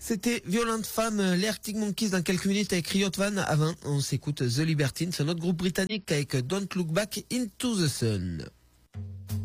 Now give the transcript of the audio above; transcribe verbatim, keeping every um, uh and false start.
C'était Violent Femmes, les Arctic Monkeys dans quelques minutes avec Riot Van. Avant, on s'écoute The Libertines, c'est notre groupe britannique avec Don't Look Back into the Sun.